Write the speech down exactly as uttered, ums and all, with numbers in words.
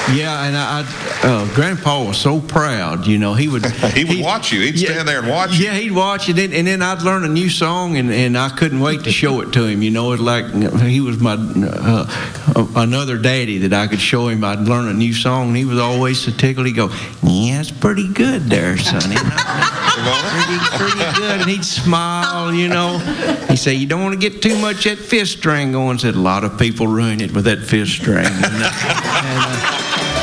Yeah, and I, I uh, Grandpa was so proud. You know, he would he would watch you. He'd yeah, stand there and watch you. Yeah, he'd watch it, and, and then I'd learn a new song, and, and I couldn't wait to show it to him. You know, it's like he was my uh, another daddy that I could show him. I'd learn a new song, and he was always so tickled. He'd go, "Yeah, it's pretty good there, sonny." pretty, pretty good. And he'd smile. You know, he'd say, "You don't want to get too much that fifth string going." Said a lot of people ruin it with that fifth string. And, uh, and, uh,